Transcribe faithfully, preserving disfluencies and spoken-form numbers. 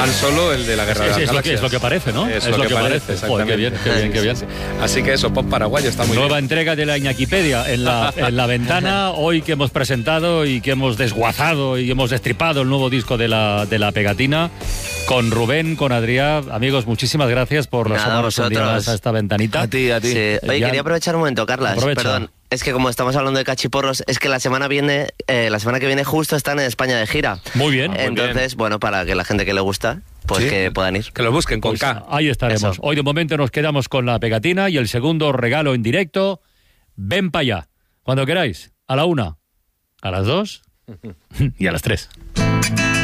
Han Solo, el de la Guerra es, de las es, lo que, Galaxias. es lo que parece, ¿no? Es, es lo, lo que, que parece, parece. Joder, qué bien, qué bien, qué bien. Sí, sí. Así que eso, pop paraguayo está muy Nueva bien. entrega de la Iñaquipedia en la, en la ventana, hoy que hemos presentado y que hemos desguazado y hemos destripado el nuevo disco de la, de la Pegatina, con Rubén, con Adrián. Amigos, muchísimas gracias por Nada, asomarnos un día vosotros. más a esta ventanita. A ti, a ti. Sí. Oye, Ya- quería aprovechar un momento, Carlas. Aprovecha. Perdón. Es que como estamos hablando de cachiporros, es que la semana viene, eh, la semana que viene justo están en España de gira. Muy bien. Entonces, bueno, para que la gente que le gusta, pues Sí. que puedan ir. Que lo busquen con Pues K. ahí estaremos. Eso. Hoy de momento nos quedamos con la Pegatina y el segundo regalo en directo. Ven para allá. Cuando queráis. A la una, a las dos y a las tres.